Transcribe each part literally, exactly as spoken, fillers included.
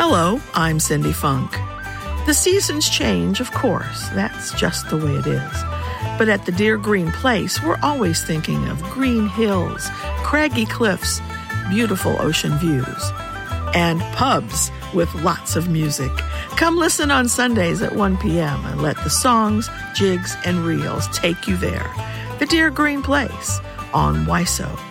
Hello, I'm Cindy Funk. The seasons change, of course. That's just the way it is. But at the Deer Green Place, we're always thinking of green hills, craggy cliffs, beautiful ocean views, and pubs with lots of music. Come listen on Sundays at one p.m. and let the songs, jigs, and reels take you there. The Deer Green Place on W I S O.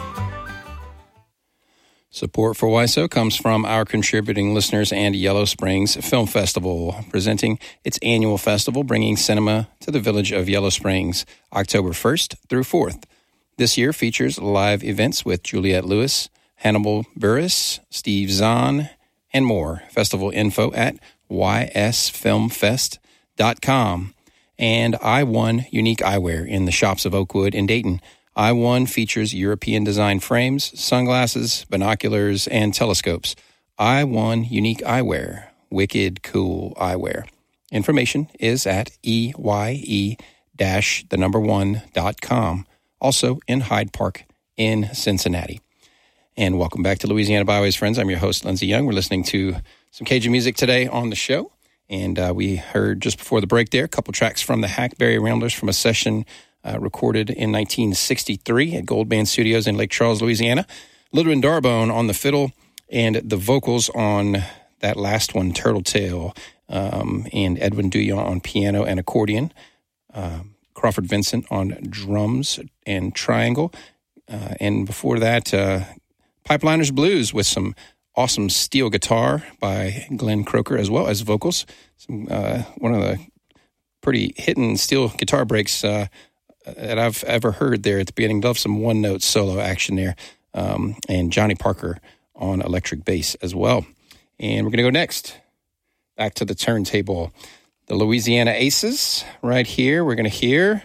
Support for W I S O comes from our contributing listeners and Yellow Springs Film Festival, presenting its annual festival, bringing cinema to the village of Yellow Springs, October first through fourth. This year features live events with Juliette Lewis, Hannibal Buress, Steve Zahn, and more. Festival info at y s film fest dot com. And I one Unique Eyewear in the shops of Oakwood and Dayton. I one features European design frames, sunglasses, binoculars, and telescopes. I one Unique Eyewear, wicked cool eyewear. Information is at E Y E dash the number one dot com. Also in Hyde Park in Cincinnati. And welcome back to Louisiana Byways, friends. I'm your host, Lindsey Young. We're listening to some Cajun music today on the show. And uh, we heard just before the break there a couple tracks from the Hackberry Ramblers from a session uh, recorded in nineteen sixty-three at Gold Band Studios in Lake Charles, Louisiana. Ludwig Darbone on the fiddle and the vocals on that last one, Turtle Tail, um, and Edwin Duyon on piano and accordion. Um, Crawford Vincent on drums and triangle. Uh, and before that, uh, Pipeliners Blues with some awesome steel guitar by Glenn Croker, as well as vocals. Some, uh, one of the pretty hitting steel guitar breaks uh, that I've ever heard there at the beginning. Love some one-note solo action there. Um, and Johnny Parker on electric bass as well. And we're going to go next, back to the turntable. The Louisiana Aces right here. We're going to hear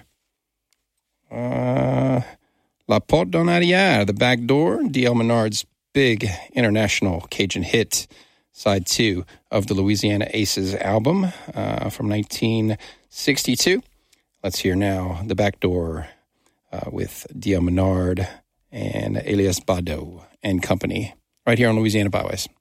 uh, La Porte d'en Arrière, The Back Door, D L Menard's big international Cajun hit, side two of the Louisiana Aces album uh, from nineteen sixty-two. Let's hear now The Back Door uh, with D L Menard and Elias Bado and company right here on Louisiana Byways.